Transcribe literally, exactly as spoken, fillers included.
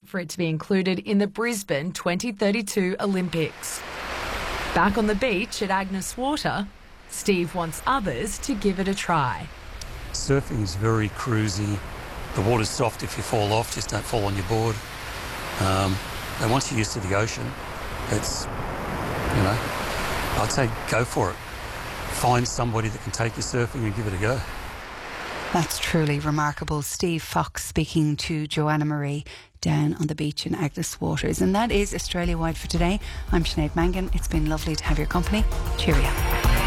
for it to be included in the Brisbane twenty thirty-two Olympics. Back on the beach at Agnes Water, Steve wants others to give it a try. Surfing is very cruisy. The water's soft if you fall off, just don't fall on your board. Um, and once you're used to the ocean, it's, you know, I'd say go for it. Find somebody that can take you surfing and give it a go. That's truly remarkable. Steve Fox speaking to Joanna Marie down on the beach in Agnes Waters. And that is Australia Wide for today. I'm Sinead Mangan. It's been lovely to have your company. Cheerio.